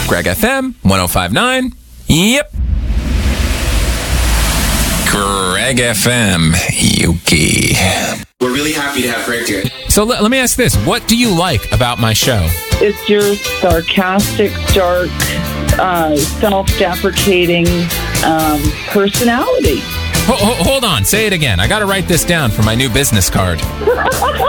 Greg FM 105.9. Yep. Greg FM, Yuki. We're really happy to have Greg here. So let me ask this. What do you like about my show? It's your sarcastic, dark, self-deprecating personality. Hold on. Say it again. I got to write this down for my new business card.